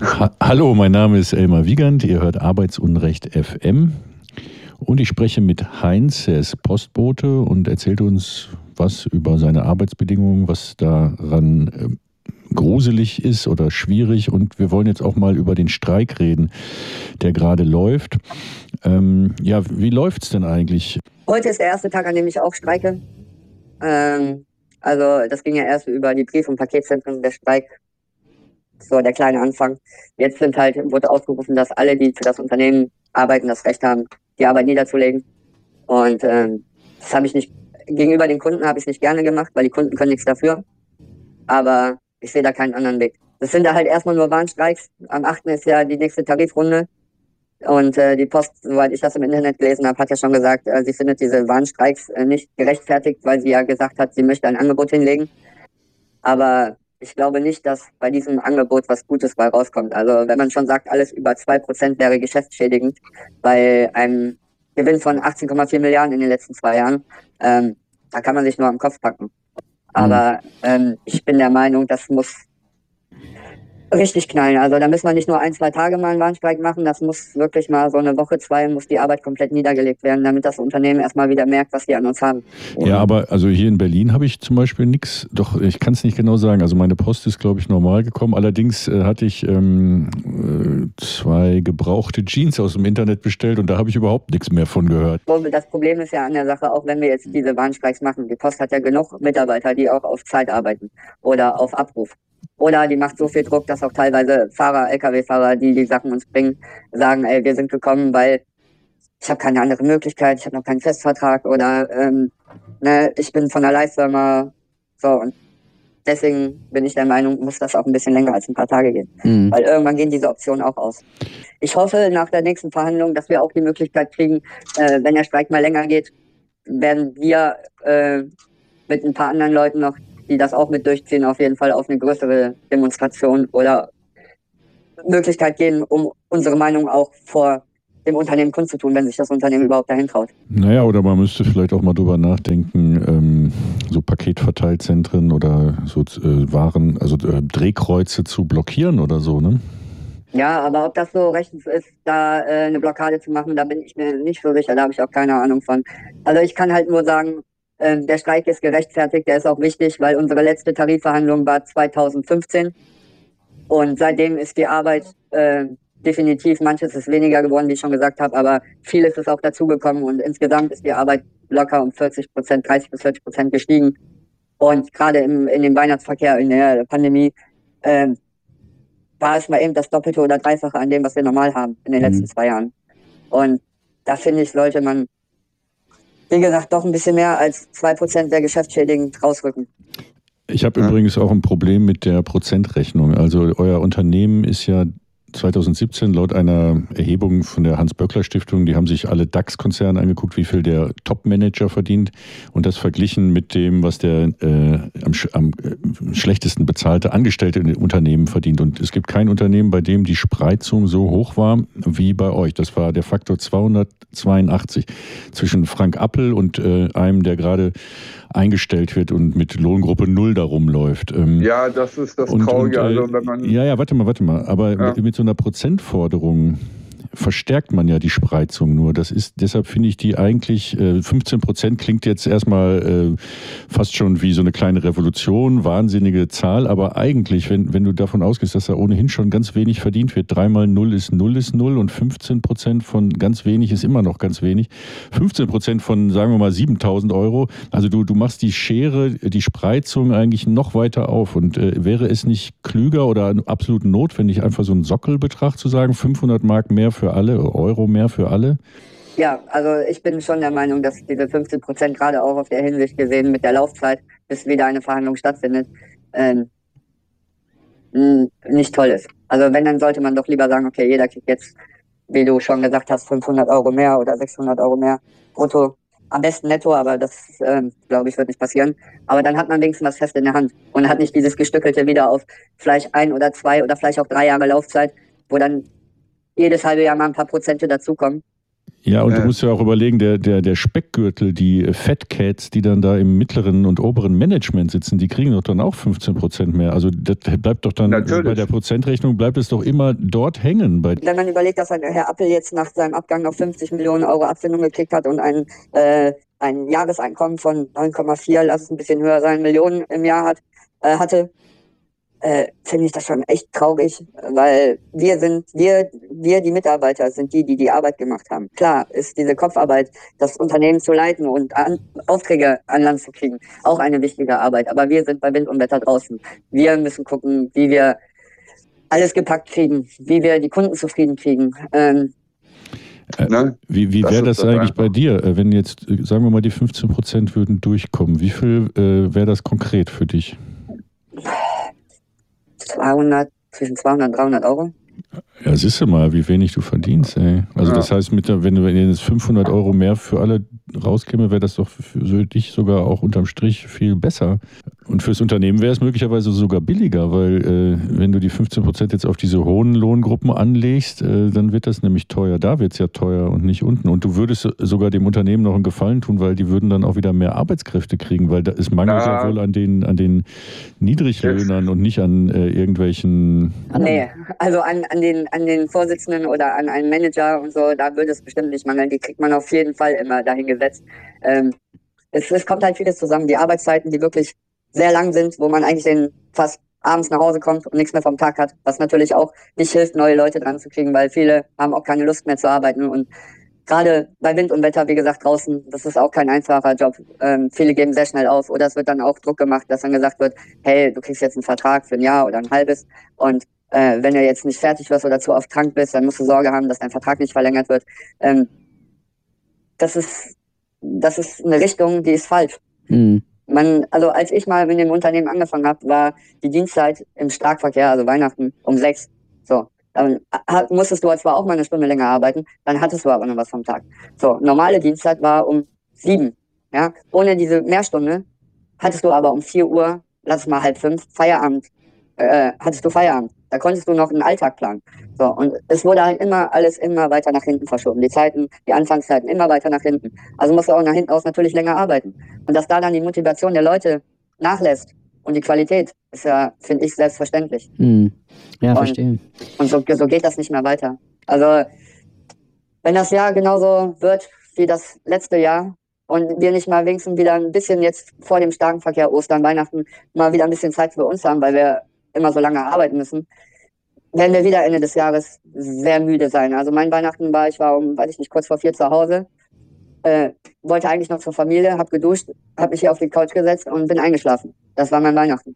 Hallo, mein Name ist Elmar Wiegand, ihr hört Arbeitsunrecht FM und ich spreche mit Heinz, er ist Postbote und erzählt uns was über seine Arbeitsbedingungen, was daran gruselig ist oder schwierig, und wir wollen jetzt auch mal über den Streik reden, der gerade läuft. Wie läuft's denn eigentlich? Heute ist der erste Tag, an dem ich auch streike. Also das ging ja erst über die Brief- und Paketzentren, der Streik, so der kleine Anfang. Jetzt wurde ausgerufen, dass alle, die für das Unternehmen arbeiten, das Recht haben, die Arbeit niederzulegen. Und das habe ich nicht, gegenüber den Kunden habe ich es nicht gerne gemacht, weil die Kunden können nichts dafür. Aber ich sehe da keinen anderen Weg. Das sind da halt erstmal nur Warnstreiks. Am 8. ist ja die nächste Tarifrunde. Und die Post, soweit ich das im Internet gelesen habe, hat ja schon gesagt, sie findet diese Warnstreiks nicht gerechtfertigt, weil sie ja gesagt hat, sie möchte ein Angebot hinlegen. Aber ich glaube nicht, dass bei diesem Angebot was Gutes bei rauskommt. Also wenn man schon sagt, alles über 2% wäre geschäftsschädigend bei einem Gewinn von 18,4 Milliarden in den letzten 2 Jahren, da kann man sich nur am Kopf packen. Aber ich bin der Meinung, das muss richtig knallen. Also da müssen wir nicht nur 1, 2 Tage mal einen Warnstreik machen, das muss wirklich mal so eine Woche, 2, muss die Arbeit komplett niedergelegt werden, damit das Unternehmen erstmal wieder merkt, was die an uns haben. Ja, aber also hier in Berlin habe ich zum Beispiel nichts, doch ich kann es nicht genau sagen, also meine Post ist, glaube ich, normal gekommen, allerdings hatte ich 2 gebrauchte Jeans aus dem Internet bestellt und da habe ich überhaupt nichts mehr von gehört. Das Problem ist ja an der Sache, auch wenn wir jetzt diese Warnstreiks machen, die Post hat ja genug Mitarbeiter, die auch auf Zeit arbeiten oder auf Abruf. Oder die macht so viel Druck, dass auch teilweise Fahrer, Lkw-Fahrer, die die Sachen uns bringen, sagen, ey, wir sind gekommen, weil ich habe keine andere Möglichkeit, ich habe noch keinen Festvertrag oder ich bin von der Leihfirma. So, und deswegen bin ich der Meinung, muss das auch ein bisschen länger als ein paar Tage gehen. Weil irgendwann gehen diese Optionen auch aus. Ich hoffe nach der nächsten Verhandlung, dass wir auch die Möglichkeit kriegen, wenn der Streik mal länger geht, werden wir mit ein paar anderen Leuten noch, die das auch mit durchziehen, auf jeden Fall auf eine größere Demonstration oder Möglichkeit gehen, um unsere Meinung auch vor dem Unternehmen kundzutun, wenn sich das Unternehmen überhaupt dahin traut. Naja, oder man müsste vielleicht auch mal drüber nachdenken, so Paketverteilzentren oder so Waren, also Drehkreuze zu blockieren oder so, ne? Ja, aber ob das so rechtens ist, da eine Blockade zu machen, da bin ich mir nicht so sicher, da habe ich auch keine Ahnung von. Also ich kann halt nur sagen, der Streik ist gerechtfertigt, der ist auch wichtig, weil unsere letzte Tarifverhandlung war 2015 und seitdem ist die Arbeit definitiv, manches ist weniger geworden, wie ich schon gesagt habe, aber vieles ist auch dazugekommen und insgesamt ist die Arbeit locker um 40%, 30-40% gestiegen. Und gerade in dem Weihnachtsverkehr, in der Pandemie, war es mal eben das Doppelte oder Dreifache an dem, was wir normal haben in den letzten 2 Jahren. Und da finde ich, sollte man, wie gesagt, doch ein bisschen mehr als 2% der geschäftsschädigend rausrücken. Ich habe übrigens auch ein Problem mit der Prozentrechnung. Also euer Unternehmen ist ja 2017 laut einer Erhebung von der Hans-Böckler-Stiftung, die haben sich alle DAX-Konzerne angeguckt, wie viel der Top-Manager verdient und das verglichen mit dem, was der am schlechtesten bezahlte Angestellte in Unternehmen verdient. Und es gibt kein Unternehmen, bei dem die Spreizung so hoch war wie bei euch. Das war der Faktor 282 zwischen Frank Appel und einem, der gerade eingestellt wird und mit Lohngruppe 0 da rumläuft. Ja, das ist das Traurige. Also wenn man warte mal. Aber mit so einer Prozentforderung verstärkt man ja die Spreizung nur. Deshalb finde ich die eigentlich, 15% klingt jetzt erstmal fast schon wie so eine kleine Revolution, wahnsinnige Zahl, aber eigentlich, wenn du davon ausgehst, dass da ohnehin schon ganz wenig verdient wird, 3 mal 0 ist 0 ist 0 und 15% von ganz wenig ist immer noch ganz wenig. 15% von, sagen wir mal, 7.000 Euro, also du machst die Schere, die Spreizung eigentlich noch weiter auf und wäre es nicht klüger oder absolut notwendig, einfach so einen Sockelbetrag zu sagen, 500 Mark mehr für alle, Euro mehr für alle? Ja, also ich bin schon der Meinung, dass diese 15% gerade auch auf der Hinsicht gesehen mit der Laufzeit, bis wieder eine Verhandlung stattfindet, nicht toll ist. Also wenn, dann sollte man doch lieber sagen, okay, jeder kriegt jetzt, wie du schon gesagt hast, 500 Euro mehr oder 600 Euro mehr brutto. Am besten netto, aber das, glaube ich, wird nicht passieren. Aber dann hat man wenigstens was fest in der Hand und hat nicht dieses Gestückelte wieder auf vielleicht 1 oder 2 oder vielleicht auch 3 Jahre Laufzeit, wo dann jedes halbe Jahr mal ein paar Prozente dazukommen. Ja, und du musst ja auch überlegen, der Speckgürtel, die Fat Cats, die dann da im mittleren und oberen Management sitzen, die kriegen doch dann auch 15% mehr. Also das bleibt doch dann bei der Prozentrechnung, bleibt es doch immer dort hängen. Wenn man überlegt, dass Herr Appel jetzt nach seinem Abgang noch 50 Millionen Euro Abfindung gekriegt hat und ein Jahreseinkommen von 9,4, lass es ein bisschen höher sein, Millionen im Jahr hatte, finde ich das schon echt traurig, weil wir die Mitarbeiter sind die Arbeit gemacht haben. Klar ist diese Kopfarbeit, das Unternehmen zu leiten und Aufträge an Land zu kriegen, auch eine wichtige Arbeit. Aber wir sind bei Wind und Wetter draußen. Wir müssen gucken, wie wir alles gepackt kriegen, wie wir die Kunden zufrieden kriegen. Wie wäre das eigentlich bei dir, wenn jetzt, sagen wir mal, die 15% würden durchkommen? Wie viel wäre das konkret für dich? Zwischen 200 und 300 Euro. Ja, siehst du mal, wie wenig du verdienst, ey. Also das heißt, wenn jetzt 500 Euro mehr für alle rauskäme, wäre das doch für dich sogar auch unterm Strich viel besser. Und fürs Unternehmen wäre es möglicherweise sogar billiger, weil wenn du die 15% jetzt auf diese hohen Lohngruppen anlegst, dann wird das nämlich teuer. Da wird es ja teuer und nicht unten. Und du würdest sogar dem Unternehmen noch einen Gefallen tun, weil die würden dann auch wieder mehr Arbeitskräfte kriegen, weil es mangelt ja wohl an den Niedriglöhnern und nicht an irgendwelchen... Nee, also an den Vorsitzenden oder an einen Manager und so, da würde es bestimmt nicht mangeln. Die kriegt man auf jeden Fall immer dahin gesetzt. Es kommt halt vieles zusammen. Die Arbeitszeiten, die wirklich sehr lang sind, wo man eigentlich fast abends nach Hause kommt und nichts mehr vom Tag hat, was natürlich auch nicht hilft, neue Leute dran zu kriegen, weil viele haben auch keine Lust mehr zu arbeiten. Und gerade bei Wind und Wetter, wie gesagt, draußen, das ist auch kein einfacher Job. Viele geben sehr schnell auf oder es wird dann auch Druck gemacht, dass dann gesagt wird, hey, du kriegst jetzt einen Vertrag für ein Jahr oder ein halbes und wenn du jetzt nicht fertig wirst oder zu oft krank bist, dann musst du Sorge haben, dass dein Vertrag nicht verlängert wird. Das ist eine Richtung, die ist falsch. Also als ich mal in dem Unternehmen angefangen habe, war die Dienstzeit im Starkverkehr, also Weihnachten, um 6. So. Dann musstest du zwar auch mal eine Stunde länger arbeiten, dann hattest du aber noch was vom Tag. So, normale Dienstzeit war um 7. Ja? Ohne diese Mehrstunde hattest du aber um 4 Uhr, lass es mal 4:30, Feierabend. Hattest du Feierabend. Da konntest du noch einen Alltag planen. So, und es wurde halt alles immer weiter nach hinten verschoben. Die Anfangszeiten immer weiter nach hinten. Also musst du auch nach hinten aus natürlich länger arbeiten. Und dass da dann die Motivation der Leute nachlässt und die Qualität, ist ja, finde ich, selbstverständlich. Ja, verstehe. Und so geht das nicht mehr weiter. Also, wenn das Jahr genauso wird wie das letzte Jahr und wir nicht mal wenigstens wieder ein bisschen jetzt vor dem starken Verkehr, Ostern, Weihnachten, mal wieder ein bisschen Zeit für uns haben, weil wir immer so lange arbeiten müssen, werden wir wieder Ende des Jahres sehr müde sein. Also mein Weihnachten ich war kurz vor 4 zu Hause, wollte eigentlich noch zur Familie, habe geduscht, habe mich hier auf die Couch gesetzt und bin eingeschlafen. Das war mein Weihnachten.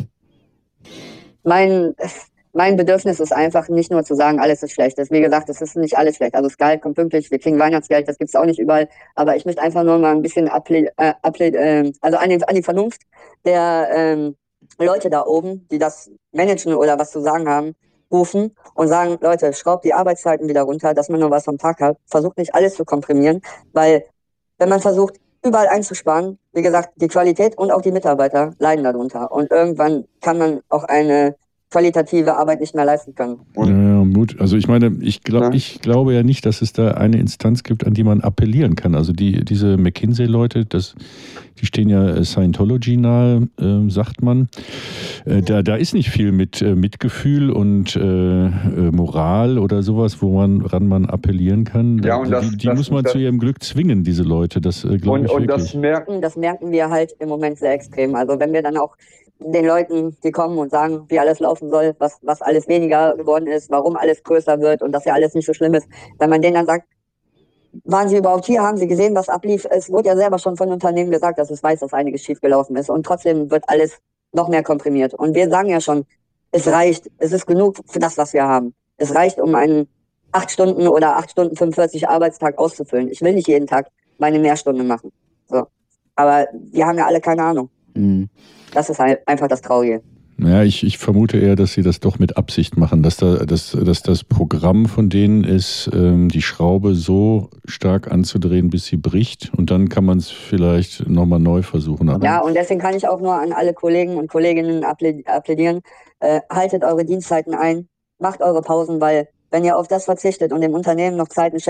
Mein Bedürfnis ist einfach nicht nur zu sagen, alles ist schlecht. Wie gesagt, es ist nicht alles schlecht. Also das Gehalt kommt pünktlich, wir kriegen Weihnachtsgeld, das gibt es auch nicht überall. Aber ich möchte einfach nur mal ein bisschen also an die Vernunft der Leute da oben, die das managen oder was zu sagen haben, rufen und sagen, Leute, schraubt die Arbeitszeiten wieder runter, dass man nur was vom Tag hat. Versucht nicht alles zu komprimieren, weil wenn man versucht, überall einzusparen, wie gesagt, die Qualität und auch die Mitarbeiter leiden darunter. Und irgendwann kann man auch eine qualitative Arbeit nicht mehr leisten können. Ja, gut. Also ich meine, ich glaube ja nicht, dass es da eine Instanz gibt, an die man appellieren kann. Also diese McKinsey-Leute, die stehen ja Scientology nahe, sagt man. Da ist nicht viel mit Mitgefühl und Moral oder sowas, woran man appellieren kann. Ja, und die muss man zu ihrem Glück zwingen, diese Leute. Das glaube ich wirklich. Und das merken wir halt im Moment sehr extrem. Also wenn wir dann auch den Leuten, die kommen und sagen, wie alles laufen soll, was alles weniger geworden ist, warum alles größer wird und dass ja alles nicht so schlimm ist. Wenn man denen dann sagt, waren Sie überhaupt hier, haben Sie gesehen, was ablief? Es wurde ja selber schon von Unternehmen gesagt, dass es weiß, dass einiges schiefgelaufen ist und trotzdem wird alles noch mehr komprimiert. Und wir sagen ja schon, es reicht, es ist genug für das, was wir haben. Es reicht, um einen 8 Stunden oder 8 Stunden 45 Arbeitstag auszufüllen. Ich will nicht jeden Tag meine Mehrstunde machen. So. Aber wir haben ja alle keine Ahnung. Das ist halt einfach das Traurige. Ja, ich vermute eher, dass sie das doch mit Absicht machen, dass das Programm von denen ist, die Schraube so stark anzudrehen, bis sie bricht und dann kann man es vielleicht nochmal neu versuchen. Ja, und deswegen kann ich auch nur an alle Kollegen und Kolleginnen appellieren, haltet eure Dienstzeiten ein, macht eure Pausen, weil wenn ihr auf das verzichtet und dem Unternehmen noch Zeiten schenkt,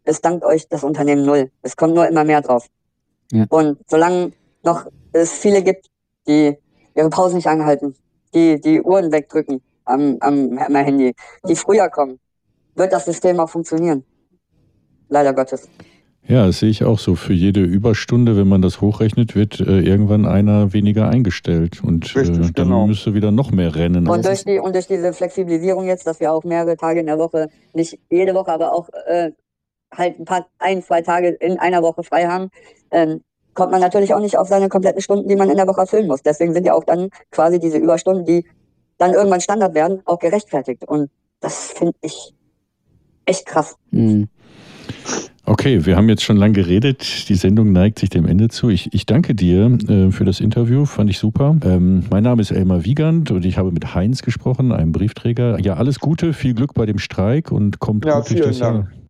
es dankt euch das Unternehmen null. Es kommt nur immer mehr drauf. Ja. Und solange noch es viele gibt, die ihre Pausen nicht anhalten, die Uhren wegdrücken am Handy, die früher kommen, wird das System auch funktionieren. Leider Gottes. Ja, das sehe ich auch so. Für jede Überstunde, wenn man das hochrechnet, wird irgendwann einer weniger eingestellt. Und richtig, dann müsste wieder noch mehr rennen. Und durch diese Flexibilisierung jetzt, dass wir auch mehrere Tage in der Woche, nicht jede Woche, aber auch halt 2 Tage in einer Woche frei haben, kommt man natürlich auch nicht auf seine kompletten Stunden, die man in der Woche erfüllen muss. Deswegen sind ja auch dann quasi diese Überstunden, die dann irgendwann Standard werden, auch gerechtfertigt. Und das finde ich echt krass. Mhm. Okay, wir haben jetzt schon lange geredet. Die Sendung neigt sich dem Ende zu. Ich danke dir für das Interview, fand ich super. Mein Name ist Elmar Wiegand und ich habe mit Heinz gesprochen, einem Briefträger. Ja, alles Gute, viel Glück bei dem Streik und kommt gut durch das Jahr.